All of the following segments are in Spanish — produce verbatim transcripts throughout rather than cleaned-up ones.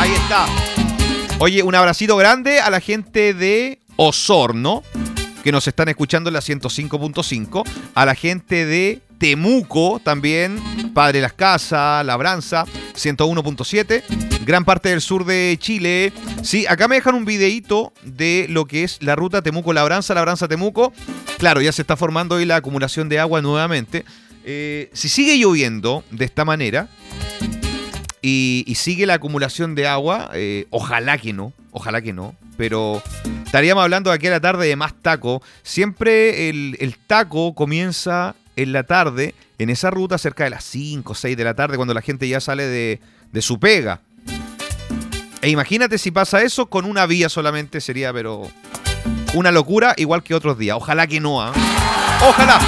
Ahí está. Oye, un abracito grande a la gente de Osorno, que nos están escuchando en la ciento cinco punto cinco. A la gente de Temuco también, Padre Las Casas, Labranza, ciento uno punto siete. Gran parte del sur de Chile. Sí, acá me dejan un videíto de lo que es la ruta Temuco-Labranza, Labranza-Temuco. Claro, ya se está formando hoy la acumulación de agua nuevamente. Eh, si sigue lloviendo de esta manera y, y sigue la acumulación de agua, eh, ojalá que no, ojalá que no, pero estaríamos hablando de aquí a la tarde de más taco. Siempre el, el taco comienza en la tarde, en esa ruta cerca de las cinco o seis de la tarde, cuando la gente ya sale de, de su pega. E imagínate si pasa eso con una vía solamente, sería pero una locura, igual que otros días. Ojalá que no, ¿eh? Ojalá.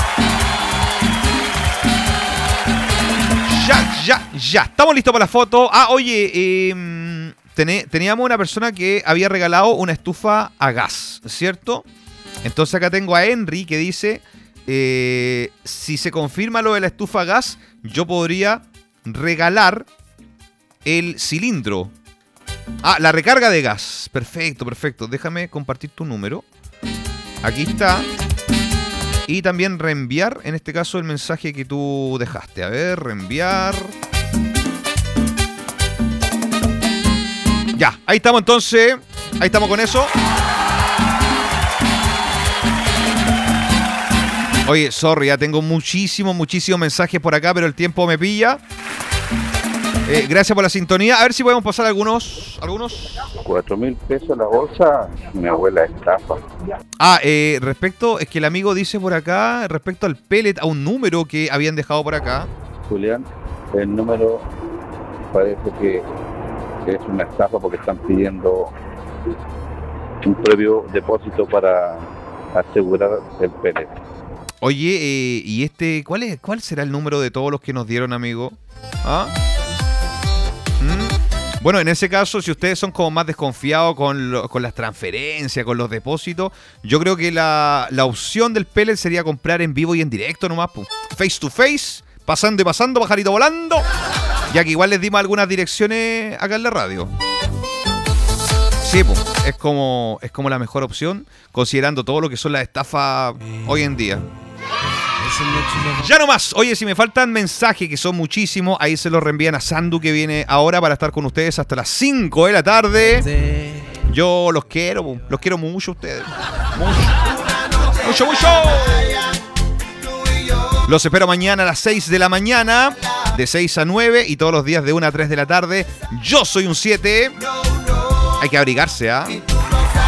Ya, ya, ya. Estamos listos para la foto. Ah, oye, eh, ten, teníamos una persona que había regalado una estufa a gas, ¿cierto? Entonces acá tengo a Henry que dice, eh, si se confirma lo de la estufa a gas, yo podría regalar el cilindro. Ah, la recarga de gas. Perfecto, perfecto. Déjame compartir tu número. Aquí está. Y también reenviar, en este caso, el mensaje que tú dejaste. A ver, reenviar. Ya, ahí estamos entonces. Ahí estamos con eso. Oye, sorry, ya tengo muchísimos, muchísimos mensajes por acá, pero el tiempo me pilla. Eh, gracias por la sintonía. A ver si podemos pasar algunos. algunos. Cuatro mil pesos la bolsa, mi abuela estafa. Ah, eh, respecto, es que el amigo dice por acá, respecto al pellet, a un número que habían dejado por acá. Julián, el número parece que, que es una estafa porque están pidiendo un previo depósito para asegurar el pellet. Oye, eh, ¿y este cuál es cuál será el número de todos los que nos dieron, amigo? ¿Ah? ¿Mm? Bueno, en ese caso, si ustedes son como más desconfiados con, lo, con las transferencias, con los depósitos, yo creo que la, la opción del pellet sería comprar en vivo y en directo nomás, pues. Face to face, pasando y pasando, pajarito volando. Ya que igual les dimos algunas direcciones acá en la radio. Sí, pues, es como, es como la mejor opción, considerando todo lo que son las estafas hoy en día. Ya no más. Oye, si me faltan mensajes, que son muchísimos, ahí se los reenvían a Sandu, que viene ahora para estar con ustedes hasta las cinco de la tarde. Yo los quiero, los quiero mucho a ustedes. Mucho, mucho, mucho. Los espero mañana a las seis de la mañana, de seis a nueve, y todos los días de una a tres de la tarde. Yo soy un siete. Hay que abrigarse, ¿ah? ¿eh?